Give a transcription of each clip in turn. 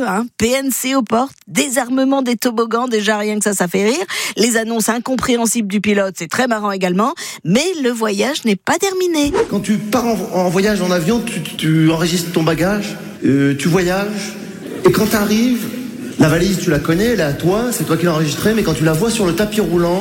PNC aux portes, désarmement des toboggans, déjà rien que ça fait rire. Les annonces incompréhensibles du pilote, c'est très marrant également. Mais le voyage n'est pas terminé. Quand tu pars en voyage en avion, tu enregistres ton bagage, tu voyages, et quand tu arrives, la valise, tu la connais, elle est à toi, c'est toi qui l'as enregistrée, mais quand tu la vois sur le tapis roulant,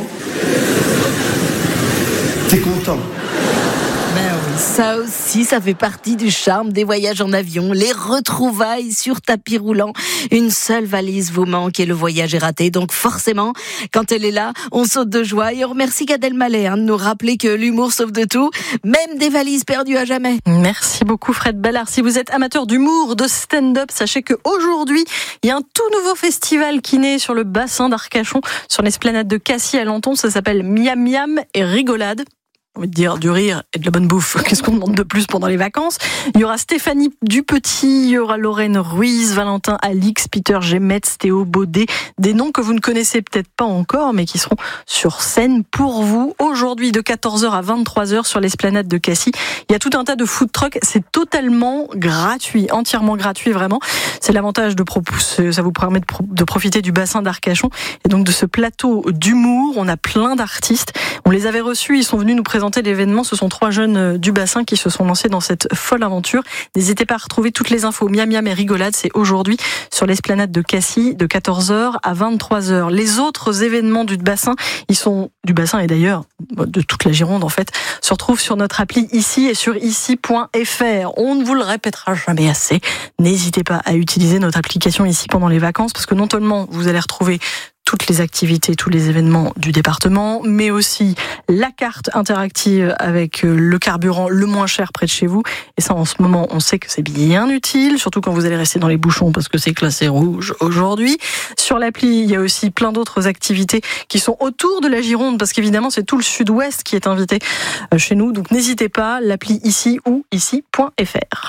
t'es content. Ben oui, ça aussi, ça fait partie du charme des voyages en avion, les retrouvailles sur tapis roulant. Une seule valise vous manque et le voyage est raté. Donc forcément, quand elle est là, on saute de joie et on remercie Gad Elmaleh de nous rappeler que l'humour sauve de tout, même des valises perdues à jamais. Merci beaucoup Fred Ballard. Si vous êtes amateur d'humour, de stand-up, sachez qu'aujourd'hui, il y a un tout nouveau festival qui naît sur le bassin d'Arcachon, sur l'esplanade de Cassis à Lenton. Ça s'appelle Miam Miam et Rigolade. On va dire du rire et de la bonne bouffe. Qu'est-ce qu'on demande de plus pendant les vacances? Il y aura Stéphanie Dupetit, il y aura Lorraine Ruiz, Valentin Alix, Peter Gemetz, Théo Baudet. Des noms que vous ne connaissez peut-être pas encore, mais qui seront sur scène pour vous. Aujourd'hui, de 14h à 23h sur l'esplanade de Cassis. Il y a tout un tas de food trucks. C'est totalement gratuit, entièrement gratuit, vraiment. C'est l'avantage ça vous permet de profiter du bassin d'Arcachon et donc de ce plateau d'humour. On a plein d'artistes. On les avait reçus, ils sont venus nous présenter l'événement. Ce sont 3 jeunes du bassin qui se sont lancés dans cette folle aventure. N'hésitez pas à retrouver toutes les infos. Miam Miam et Rigolade, c'est aujourd'hui sur l'esplanade de Cassis de 14h à 23h. Les autres événements du bassin, ils sont du bassin et d'ailleurs de toute la Gironde en fait, se retrouvent sur notre appli ici et sur ici.fr. On ne vous le répétera jamais assez. N'hésitez pas à utiliser notre application ici pendant les vacances parce que non seulement vous allez retrouver toutes les activités, tous les événements du département, mais aussi la carte interactive avec le carburant le moins cher près de chez vous. Et ça, en ce moment, on sait que c'est bien utile, surtout quand vous allez rester dans les bouchons parce que c'est classé rouge aujourd'hui. Sur l'appli, il y a aussi plein d'autres activités qui sont autour de la Gironde parce qu'évidemment, c'est tout le sud-ouest qui est invité chez nous. Donc n'hésitez pas, l'appli ici ou ici.fr.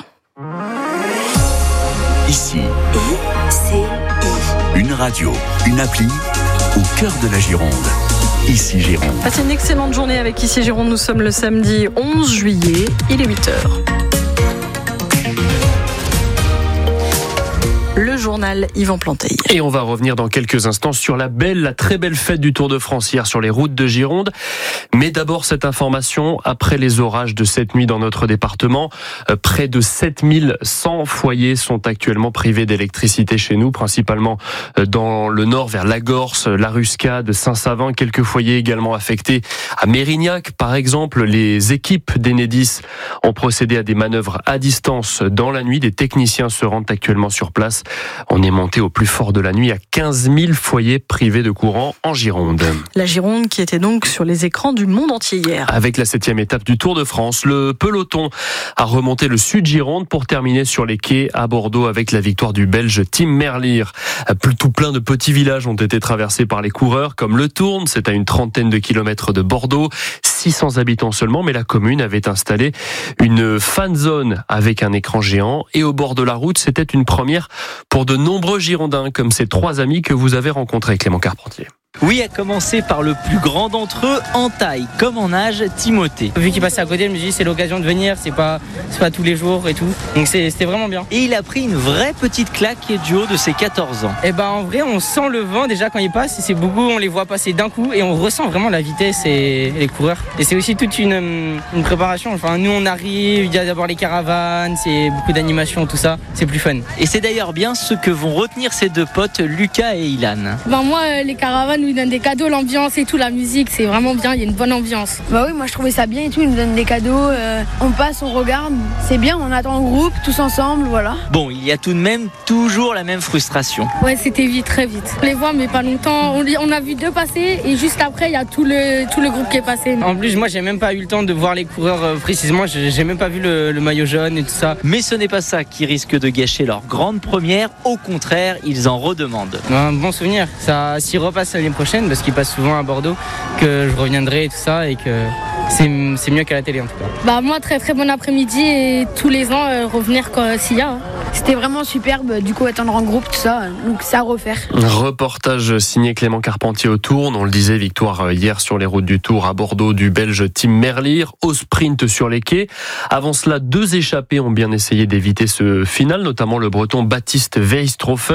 Ici. Une radio, une appli au cœur de la Gironde. Ici Gironde. Passez une excellente journée avec Ici Gironde. Nous sommes le samedi 11 juillet. Il est 8h. Le journal Yvan Planteil. Et on va revenir dans quelques instants sur la très belle fête du Tour de France hier sur les routes de Gironde. Mais d'abord cette information, après les orages de cette nuit dans notre département, près de 7100 foyers sont actuellement privés d'électricité chez nous, principalement dans le nord vers Lagorce, la Ruscade, Saint-Savin, quelques foyers également affectés à Mérignac par exemple. Les équipes d'Enedis ont procédé à des manœuvres à distance dans la nuit. Des techniciens se rendent actuellement sur place. On est monté au plus fort de la nuit à 15 000 foyers privés de courant en Gironde. La Gironde qui était donc sur les écrans du monde entier hier. Avec la 7e étape du Tour de France, le peloton a remonté le sud Gironde pour terminer sur les quais à Bordeaux avec la victoire du Belge Tim Merlier. Tout plein de petits villages ont été traversés par les coureurs comme Le Tourne, c'est à une trentaine de kilomètres de Bordeaux. 600 habitants seulement, mais la commune avait installé une fan zone avec un écran géant. Et au bord de la route, c'était une première pour de nombreux Girondins, comme ces 3 amis que vous avez rencontrés, Clément Carpentier. Oui, à commencer par le plus grand d'entre eux, en taille comme en âge, Timothée. Vu qu'il passait à côté, je me dis c'est l'occasion de venir, c'est pas tous les jours et tout. Donc c'était vraiment bien. Et il a pris une vraie petite claque du haut de ses 14 ans. Et en vrai, on sent le vent déjà quand il passe, c'est beaucoup, on les voit passer d'un coup et on ressent vraiment la vitesse et les coureurs. Et c'est aussi toute une préparation. Enfin, nous on arrive, il y a d'abord les caravanes, c'est beaucoup d'animation, tout ça, c'est plus fun. Et c'est d'ailleurs bien ce que vont retenir ces 2 potes, Lucas et Ilan. Moi, les caravanes, nous donnent des cadeaux, l'ambiance et tout, la musique, c'est vraiment bien, il y a une bonne ambiance. Oui, moi je trouvais ça bien et tout, ils nous donnent des cadeaux, on passe, on regarde, c'est bien, on attend en groupe, tous ensemble, voilà. Bon, il y a tout de même toujours la même frustration. Ouais, c'était vite, très vite. On les voit, mais pas longtemps, on a vu 2 passer et juste après, il y a tout le groupe qui est passé. En plus, moi j'ai même pas eu le temps de voir les coureurs précisément, j'ai même pas vu le maillot jaune et tout ça. Mais ce n'est pas ça qui risque de gâcher leur grande première, au contraire, ils en redemandent. Un bon souvenir, ça s'y repasse l'année prochaine, parce qu'il passe souvent à Bordeaux, que je reviendrai et tout ça, et que c'est mieux qu'à la télé en tout cas. Moi, très très bon après-midi et tous les ans revenir s'il y a. C'était vraiment superbe, du coup attendre en groupe, tout ça, donc ça à refaire. Reportage signé Clément Carpentier au Tour. On le disait, victoire hier sur les routes du Tour à Bordeaux du Belge Tim Merlier, au sprint sur les quais. Avant cela, 2 échappés ont bien essayé d'éviter ce final, notamment le Breton Baptiste Weistrofer.